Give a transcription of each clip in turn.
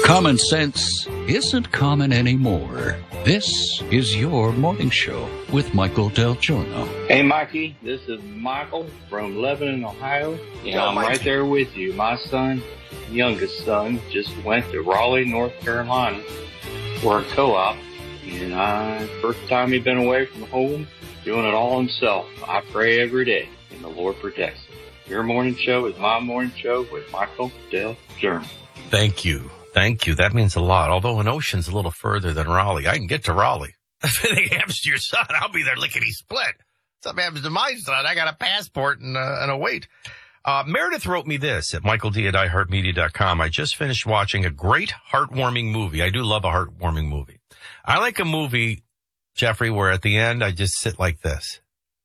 Common sense isn't common anymore. This is your morning show with Michael Del Giorno. Hey, Mikey, this is Michael from Lebanon, Ohio. I'm right there with you. My son, youngest son, just went to Raleigh, North Carolina for a co-op. And first time he'd been away from home, doing it all himself. I pray every day, and the Lord protects him. Your morning show is my morning show with Michael Del Giorno. Thank you. Thank you. That means a lot. Although an ocean's a little further than Raleigh. I can get to Raleigh. If anything happens to your son, I'll be there lickety-split. Something happens to my son, I got a passport and a wait. Meredith wrote me this at michaeld@iheartmedia.com. I just finished watching a great heartwarming movie. I do love a heartwarming movie. I like a movie, Jeffrey, where at the end I just sit like this.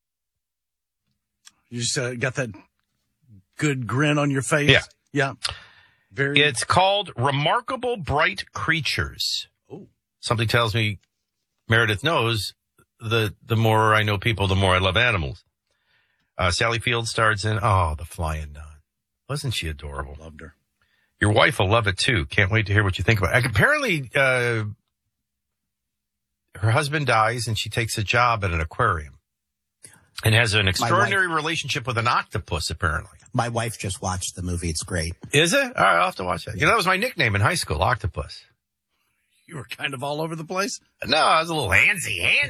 You just got that good grin on your face? Yeah. Yeah. It's called Remarkable Bright Creatures. Oh. Something tells me Meredith knows the more I know people, the more I love animals. Sally Field stars in, the Flying Nun. Wasn't she adorable? Loved her. Your wife will love it too. Can't wait to hear what you think about it. Apparently, her husband dies and she takes a job at an aquarium and has an extraordinary relationship with an octopus, apparently. My wife just watched the movie. It's great. Is it? All right, I'll have to watch that. You know, that was my nickname in high school, Octopus. You were kind of all over the place? No, I was a little handsy. I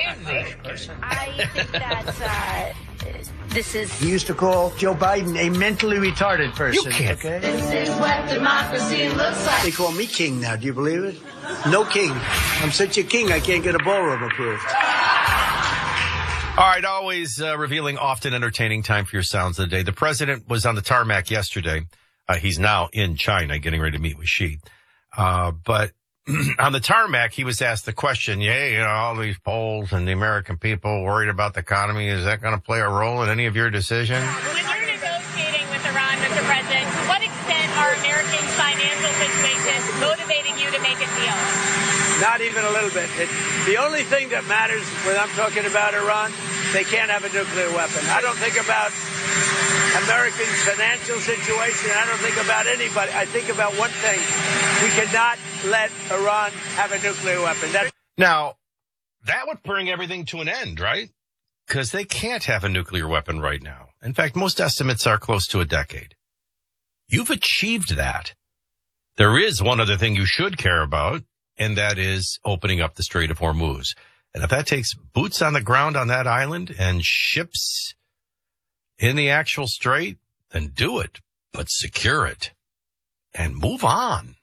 think that this is... He used to call Joe Biden a mentally retarded person. You can't. Okay? This is what democracy looks like. They call me king now. Do you believe it? No king. I'm such a king, I can't get a ballroom approved. All right, always revealing, often entertaining time for your sounds of the day. The president was on the tarmac yesterday. He's now in China getting ready to meet with Xi. But on the tarmac, he was asked the question, all these polls and the American people worried about the economy, is that going to play a role in any of your decisions? When you're negotiating with Iran, Mr. President, to what extent are Americans' financial situations motivating you to make a deal? Not even a little bit. The only thing that matters when I'm talking about Iran, they can't have a nuclear weapon. I don't think about Americans' financial situation. I don't think about anybody. I think about one thing. We cannot let Iran have a nuclear weapon. Now, that would bring everything to an end, right? Because they can't have a nuclear weapon right now. In fact, most estimates are close to a decade. You've achieved that. There is one other thing you should care about, and that is opening up the Strait of Hormuz. And if that takes boots on the ground on that island and ships in the actual strait, then do it, but secure it and move on.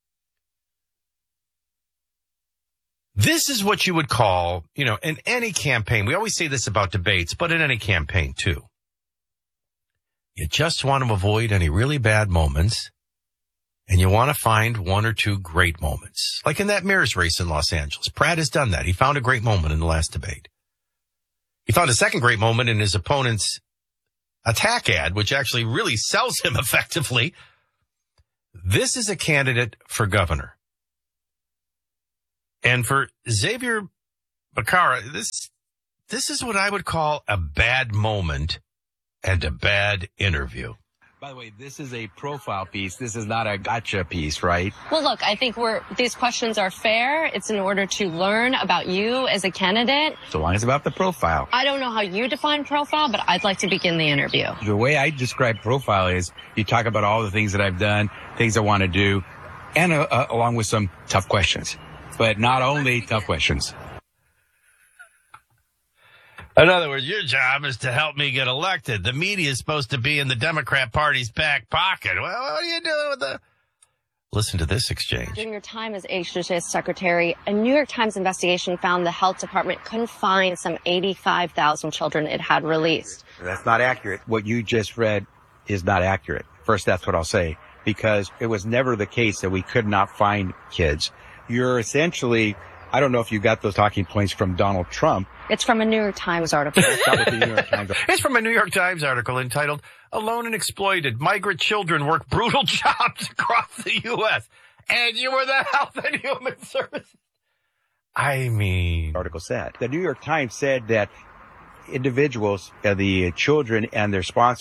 This is what you would call, in any campaign. We always say this about debates, but in any campaign too. You just want to avoid any really bad moments. And you want to find one or two great moments. Like in that mayor's race in Los Angeles. Pratt has done that. He found a great moment in the last debate. He found a second great moment in his opponent's attack ad, which actually really sells him effectively. This is a candidate for governor. And for Xavier Becerra, this is what I would call a bad moment and a bad interview. By the way, this is a profile piece. This is not a gotcha piece, right? Well, look, I think these questions are fair. It's in order to learn about you as a candidate. So long as it's about the profile. I don't know how you define profile, but I'd like to begin the interview. The way I describe profile is you talk about all the things that I've done, things I want to do, and along with some tough questions. But not only tough questions. In other words, your job is to help me get elected. The media is supposed to be in the Democrat Party's back pocket. Well, what are you doing with the... Listen to this exchange. During your time as HHS secretary, a New York Times investigation found the health department couldn't find some 85,000 children it had released. That's not accurate. What you just read is not accurate. First, that's what I'll say, because it was never the case that we could not find kids. You're essentially... I don't know if you got those talking points from Donald Trump. It's from a New York Times article. It's from a New York Times article entitled, Alone and Exploited, Migrant Children Work Brutal Jobs Across the U.S. And you were the Health and Human Services. I mean... Article said. The New York Times said that individuals, the children and their sponsors,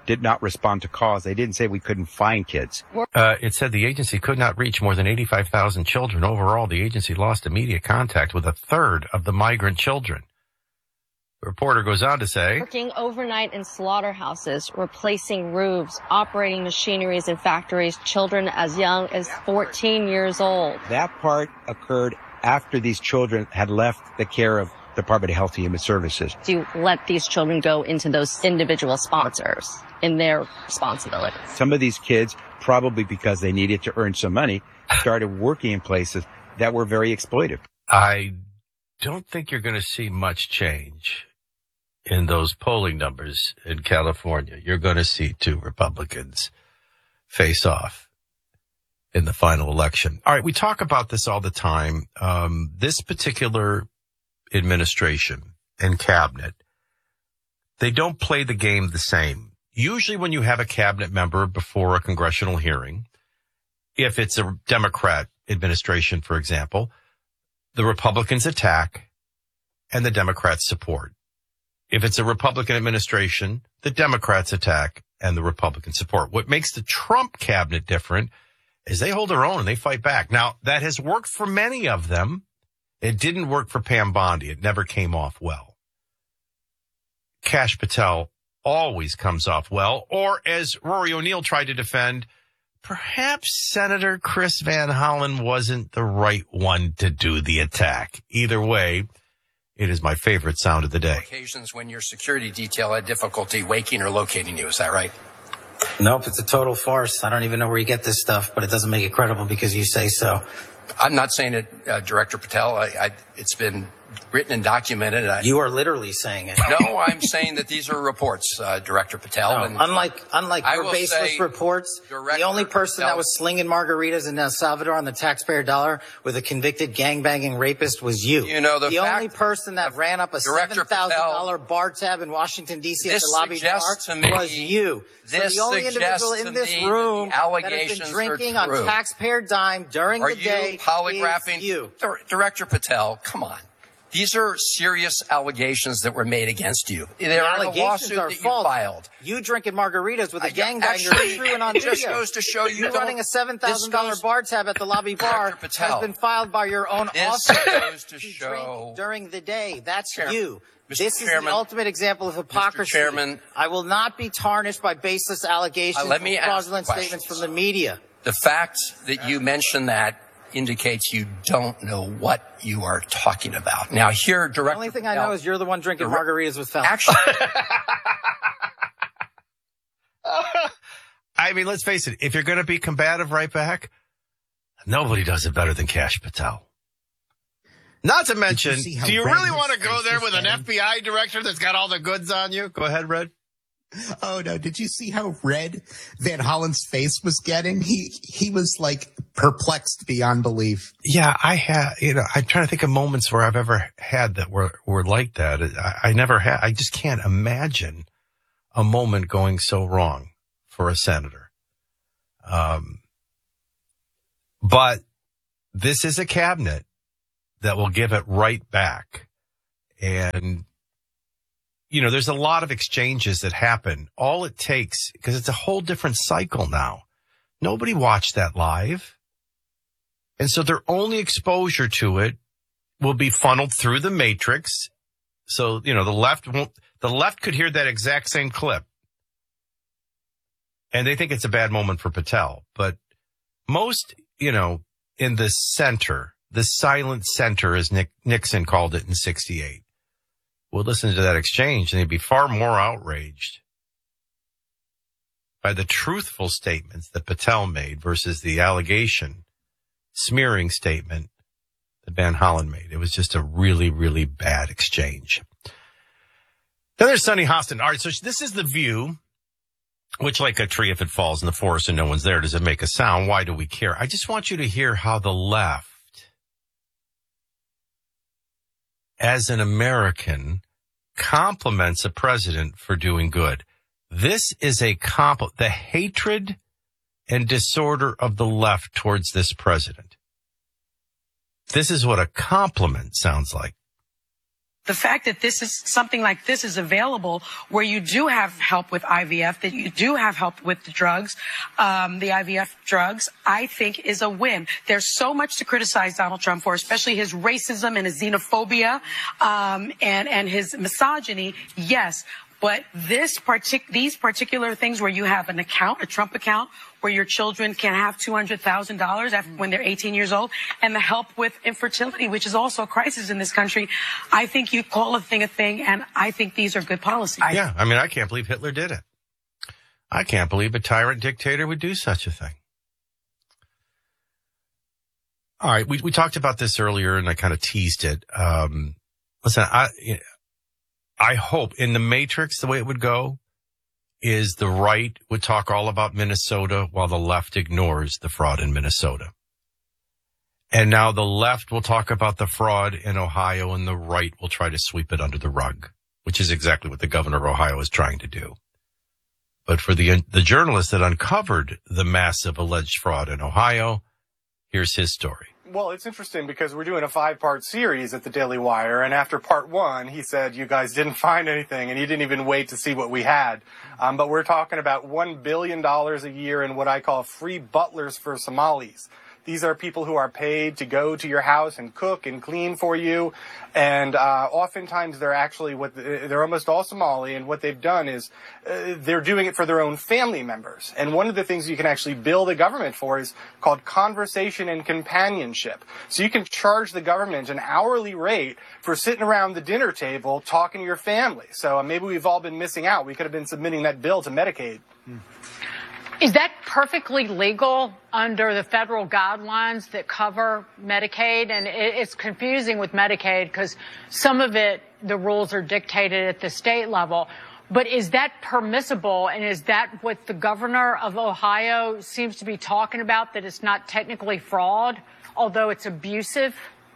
did not respond to calls. They didn't say we couldn't find kids. It said the agency could not reach more than 85,000 children. Overall, the agency lost immediate contact with a third of the migrant children. The reporter goes on to say, working overnight in slaughterhouses, replacing roofs, operating machineries in factories, children as young as 14 years old. That part occurred after these children had left the care of Department of Health and Human Services. To let these children go into those individual sponsors in their responsibility. Some of these kids, probably because they needed to earn some money, started working in places that were very exploitive. I don't think you're going to see much change in those polling numbers in California. You're going to see two Republicans face off in the final election. All right, we talk about this all the time. This particular administration and cabinet, they don't play the game the same. Usually when you have a cabinet member before a congressional hearing, if it's a Democrat administration, for example, the Republicans attack and the Democrats support. If it's a Republican administration, the Democrats attack and the Republicans support. What makes the Trump cabinet different is they hold their own and they fight back. Now, that has worked for many of them. It didn't work for Pam Bondi. It never came off well. Kash Patel always comes off well. Or as Rory O'Neill tried to defend, perhaps Senator Chris Van Hollen wasn't the right one to do the attack. Either way, it is my favorite sound of the day. Occasions when your security detail had difficulty waking or locating you. Is that right? Nope, it's a total farce. I don't even know where you get this stuff, but it doesn't make it credible because you say so. I'm not saying it, Director Patel. It's been written and documented. You are literally saying it. No, I'm saying that these are reports, Director Patel. No, and unlike your baseless reports, the only person that was slinging margaritas in El Salvador on the taxpayer dollar with a convicted gangbanging rapist was you. You know, the only person that ran up a $7,000 bar tab in Washington, D.C. at the lobby bar was you. So the only individual in this room that has been drinking on taxpayer dime during the day polygraphing you. Director Patel, come on. These are serious allegations that were made against you. They're in a lawsuit that you filed. You drinking margaritas with a gangbanger true and on video. It just goes to show you running a $7,000 bar tab at the lobby bar has been filed by your own office. This goes to show during the day. That's you. This is the ultimate example of hypocrisy. Mr. Chairman, I will not be tarnished by baseless allegations and fraudulent statements from the media. The fact that you mentioned that indicates you don't know what you are talking about. Now, here, Director... The only thing I know is you're the one drinking margaritas with felons. Actually... I mean, let's face it. If you're going to be combative right back, nobody does it better than Kash Patel. Not to mention, do you really want to go there with an FBI director that's got all the goods on you? Go ahead, Red. Oh, no. Did you see how red Van Hollen's face was getting? He was like perplexed beyond belief. Yeah, I'm trying to think of moments where I've ever had that were like that. I never had. I just can't imagine a moment going so wrong for a senator. But this is a cabinet that will give it right back. And there's a lot of exchanges that happen. All it takes, because it's a whole different cycle now. Nobody watched that live. And so their only exposure to it will be funneled through the matrix. So, the left could hear that exact same clip. And they think it's a bad moment for Patel. But most, in the center, the silent center, as Nixon called it in 1968, would listen to that exchange and they'd be far more outraged by the truthful statements that Patel made versus the allegation, smearing statement that Van Hollen made. It was just a really, really bad exchange. Then there's Sunny Hostin. All right, so this is The View, which, like a tree, if it falls in the forest and no one's there, does it make a sound? Why do we care? I just want you to hear how the left, as an American, compliments a president for doing good. This is the hatred and disorder of the left towards this president. This is what a compliment sounds like. the fact that this is something like this is available where you do have help with IVF, that you do have help with the drugs, the IVF drugs, I think is a win. There's so much to criticize Donald Trump for, especially his racism and his xenophobia, and his misogyny. Yes. But these particular things where you have an account, a Trump account, where your children can have $200,000 when they're 18 years old, and the help with infertility, which is also a crisis in this country, I think you call a thing, and I think these are good policies. Yeah, I mean, I can't believe Hitler did it. I can't believe a tyrant dictator would do such a thing. All right, we talked about this earlier, and I kind of teased it. Listen, I hope in the Matrix, the way it would go is the right would talk all about Minnesota while the left ignores the fraud in Minnesota. And now the left will talk about the fraud in Ohio and the right will try to sweep it under the rug, which is exactly what the governor of Ohio is trying to do. But for the journalist that uncovered the massive alleged fraud in Ohio, here's his story. Well, it's interesting because we're doing a 5-part series at the Daily Wire, and after part 1, he said you guys didn't find anything, and he didn't even wait to see what we had. But we're talking about $1 billion a year in what I call free butlers for Somalis. These are people who are paid to go to your house and cook and clean for you. And oftentimes they're actually they're almost all Somali. And what they've done is they're doing it for their own family members. And one of the things you can actually bill the government for is called conversation and companionship. So you can charge the government an hourly rate for sitting around the dinner table talking to your family. So maybe we've all been missing out. We could have been submitting that bill to Medicaid. Is that perfectly legal under the federal guidelines that cover Medicaid? And it's confusing with Medicaid because some of it, the rules are dictated at the state level. But is that permissible? And is that what the governor of Ohio seems to be talking about, that it's not technically fraud, although it's abusive?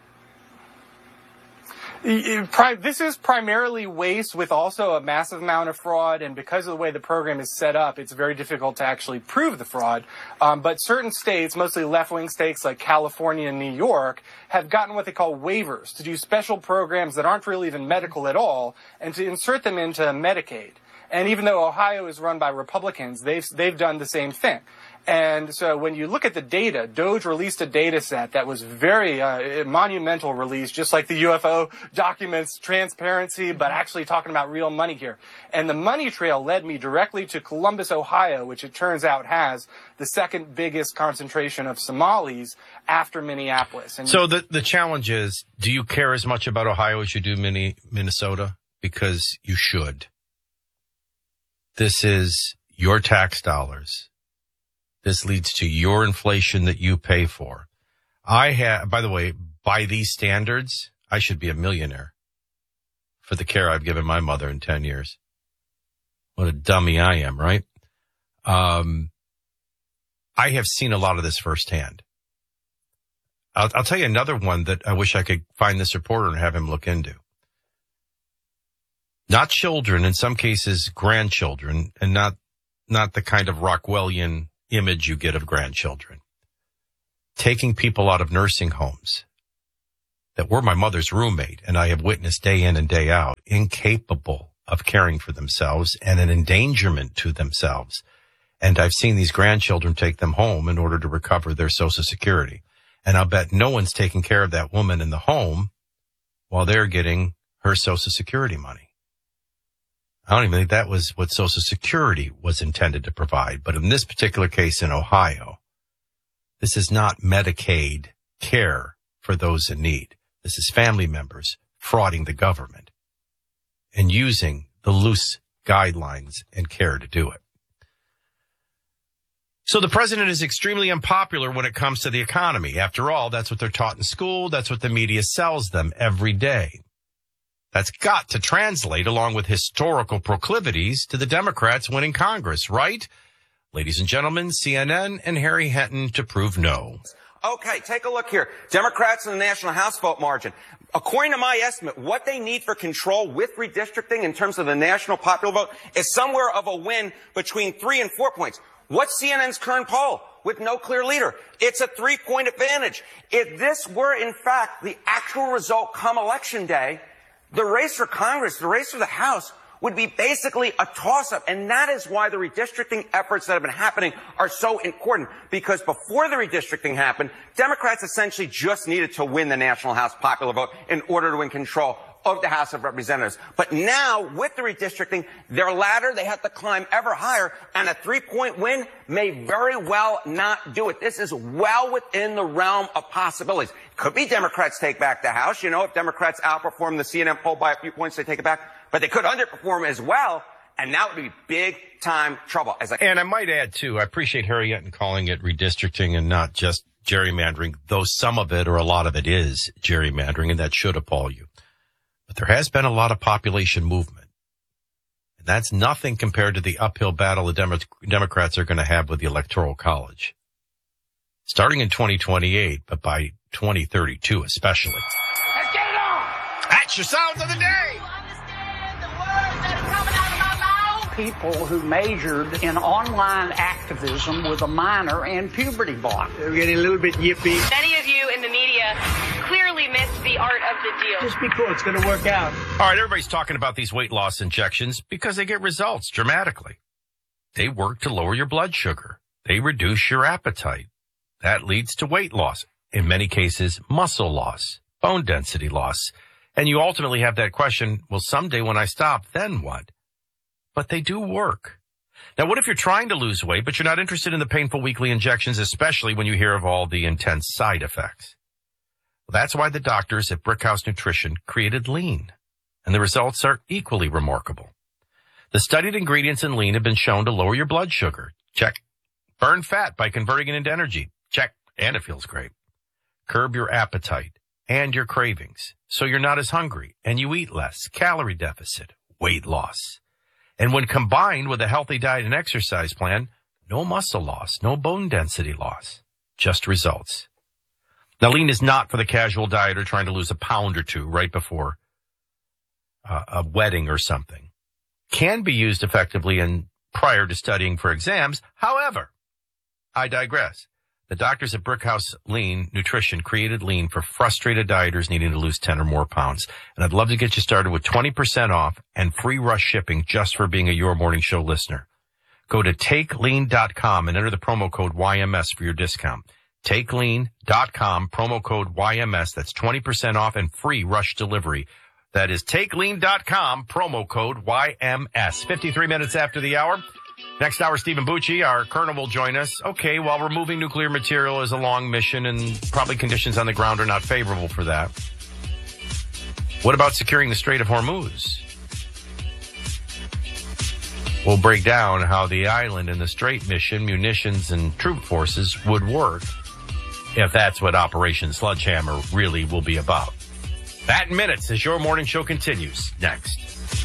This is primarily waste with also a massive amount of fraud, and because of the way the program is set up, it's very difficult to actually prove the fraud. But certain states, mostly left-wing states like California and New York, have gotten what they call waivers to do special programs that aren't really even medical at all, and to insert them into Medicaid. And even though Ohio is run by Republicans, they've done the same thing. And so when you look at the data, DOJ released a data set that was very monumental release, just like the UFO documents, transparency, but actually talking about real money here. And the money trail led me directly to Columbus, Ohio, which it turns out has the second biggest concentration of Somalis after Minneapolis. And so the challenge is, do you care as much about Ohio as you do Minnesota? Because you should. This is your tax dollars. This leads to your inflation that you pay for. By the way, by these standards, I should be a millionaire for the care I've given my mother in 10 years. What a dummy I am, right? I have seen a lot of this firsthand. I'll tell you another one that I wish I could find this reporter and have him look into. Not children, in some cases grandchildren, and not the kind of Rockwellian image you get of grandchildren. Taking people out of nursing homes that were my mother's roommate, and I have witnessed day in and day out, incapable of caring for themselves and an endangerment to themselves. And I've seen these grandchildren take them home in order to recover their Social Security. And I'll bet no one's taking care of that woman in the home while they're getting her Social Security money. I don't even think that was what Social Security was intended to provide. But in this particular case in Ohio, this is not Medicaid care for those in need. This is family members frauding the government and using the loose guidelines and care to do it. So the president is extremely unpopular when it comes to the economy. After all, that's what they're taught in school. That's what the media sells them every day. That's got to translate along with historical proclivities to the Democrats winning Congress, right? Ladies and gentlemen, CNN and Harry Henton to prove no. Okay, take a look here. Democrats in the national House vote margin. According to my estimate, what they need for control with redistricting in terms of the national popular vote is somewhere of a win between 3 and 4 points. What's CNN's current poll with no clear leader? It's a 3-point advantage. If this were, in fact, the actual result come election day, the race for Congress, the race for the House would be basically a toss-up. And that is why the redistricting efforts that have been happening are so important. Because before the redistricting happened, Democrats essentially just needed to win the National House popular vote in order to win control of the House of Representatives. But now, with the redistricting, their ladder, they have to climb ever higher, and a 3-point win may very well not do it. This is well within the realm of possibilities. Could be Democrats take back the House. You know, if Democrats outperform the CNN poll by a few points, they take it back. But they could underperform as well, and that would be big-time trouble. And I might add, too, I appreciate Harry Yetton calling it redistricting and not just gerrymandering, though some of it or a lot of it is gerrymandering, and that should appall you. But there has been a lot of population movement. And that's nothing compared to the uphill battle the Democrats are going to have with the Electoral College. Starting in 2028, but by 2032 especially. Let's get it on! That's your sounds of the day! People who majored in online activism with a minor in puberty block. They're getting a little bit yippy. Many of you in the media clearly missed the art of the deal. Just be cool. It's going to work out. All right, everybody's talking about these weight loss injections because they get results dramatically. They work to lower your blood sugar. They reduce your appetite. That leads to weight loss. In many cases, muscle loss, bone density loss. And you ultimately have that question, well, someday when I stop, then what? But they do work. Now, what if you're trying to lose weight, but you're not interested in the painful weekly injections, especially when you hear of all the intense side effects? Well, that's why the doctors at Brickhouse Nutrition created Lean, and the results are equally remarkable. The studied ingredients in Lean have been shown to lower your blood sugar. Check. Burn fat by converting it into energy. Check. And it feels great. Curb your appetite and your cravings, so you're not as hungry, and you eat less. Calorie deficit. Weight loss. And when combined with a healthy diet and exercise plan, no muscle loss, no bone density loss, just results. Now, Lean is not for the casual dieter trying to lose a pound or two right before a wedding or something. Can be used effectively and prior to studying for exams. However, I digress. The doctors at Brickhouse Lean Nutrition created Lean for frustrated dieters needing to lose 10 or more pounds. And I'd love to get you started with 20% off and free rush shipping just for being a Your Morning Show listener. Go to TakeLean.com and enter the promo code YMS for your discount. TakeLean.com, promo code YMS. That's 20% off and free rush delivery. That is TakeLean.com, promo code YMS. 53 minutes after the hour. Next hour, Stephen Bucci, our colonel, will join us. Okay, while removing nuclear material is a long mission and probably conditions on the ground are not favorable for that. What about securing the Strait of Hormuz? We'll break down how the island and the Strait mission, munitions, and troop forces would work if that's what Operation Sledgehammer really will be about. That in minutes as Your Morning Show continues next.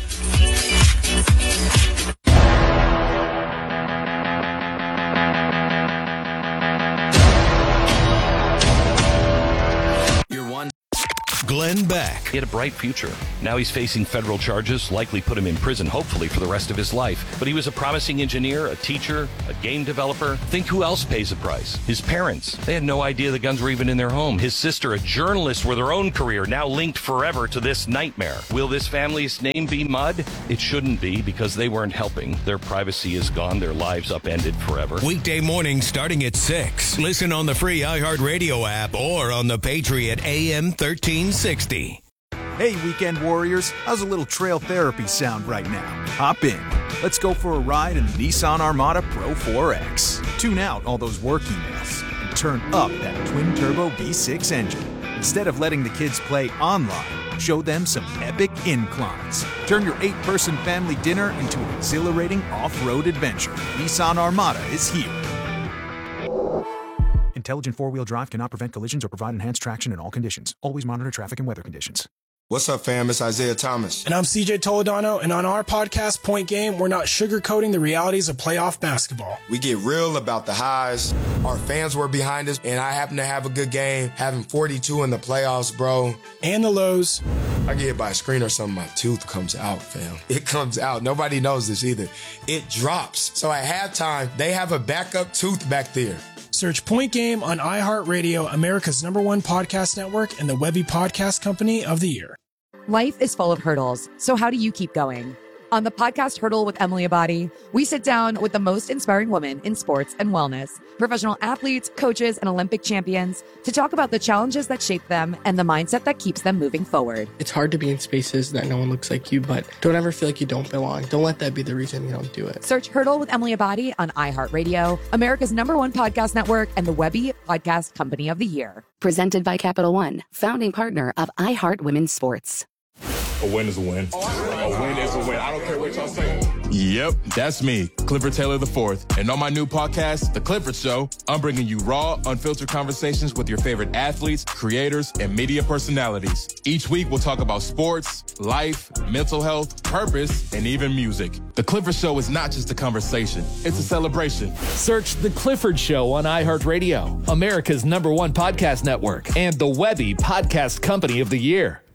Glenn Beck. He had a bright future. Now he's facing federal charges, likely put him in prison, hopefully for the rest of his life. But he was a promising engineer, a teacher, a game developer. Think who else pays the price? His parents. They had no idea the guns were even in their home. His sister, a journalist with her own career, now linked forever to this nightmare. Will this family's name be mud? It shouldn't be, because they weren't helping. Their privacy is gone. Their lives upended forever. Weekday morning starting at 6. Listen on the free iHeartRadio app or on the Patriot AM 1360. Hey, weekend warriors, how's a little trail therapy sound right now? Hop in. Let's go for a ride in the Nissan Armada Pro 4X. Tune out all those work emails and turn up that twin-turbo V6 engine. Instead of letting the kids play online, show them some epic inclines. Turn your 8-person family dinner into an exhilarating off-road adventure. Nissan Armada is here. Intelligent four-wheel drive cannot prevent collisions or provide enhanced traction in all conditions. Always monitor traffic and weather conditions. What's up, fam? It's Isaiah Thomas. And I'm CJ Toledano, and on our podcast, Point Game, we're not sugarcoating the realities of playoff basketball. We get real about the highs. Our fans were behind us, and I happen to have a good game, having 42 in the playoffs, bro. And the lows. I get hit by a screen or something, my tooth comes out, fam. It comes out. Nobody knows this either. It drops. So at halftime, they have a backup tooth back there. Search Point Game on iHeartRadio, America's #1 podcast network, and the Webby Podcast Company of the Year. Life is full of hurdles, so how do you keep going? On the podcast Hurdle with Emily Abadi, we sit down with the most inspiring women in sports and wellness, professional athletes, coaches, and Olympic champions to talk about the challenges that shape them and the mindset that keeps them moving forward. It's hard to be in spaces that no one looks like you, but don't ever feel like you don't belong. Don't let that be the reason you don't do it. Search Hurdle with Emily Abadi on iHeartRadio, America's #1 podcast network, and the Webby Podcast Company of the Year. Presented by Capital One, founding partner of iHeart Women's Sports. A win is a win. A win is a win. I don't care what y'all say. Yep, that's me, Clifford Taylor IV. And on my new podcast, The Clifford Show, I'm bringing you raw, unfiltered conversations with your favorite athletes, creators, and media personalities. Each week, we'll talk about sports, life, mental health, purpose, and even music. The Clifford Show is not just a conversation. It's a celebration. Search The Clifford Show on iHeartRadio, America's #1 podcast network, and the Webby Podcast Company of the Year.